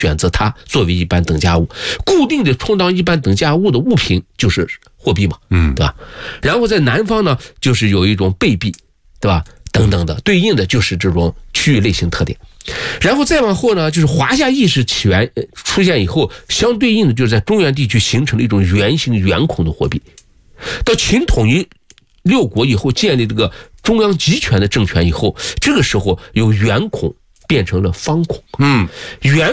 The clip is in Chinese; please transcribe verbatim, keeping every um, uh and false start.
选择它作为一般等价物，固定的充当一般等价物的物品就是货币嘛，嗯，对吧？然后在南方呢，就是有一种贝币，对吧？等等的，对应的就是这种区域类型特点。然后再往后呢，就是华夏意识起源出现以后，相对应的就是在中原地区形成了一种圆形圆孔的货币。到秦统一六国以后，建立这个中央集权的政权以后，这个时候由圆孔变成了方孔，嗯，圆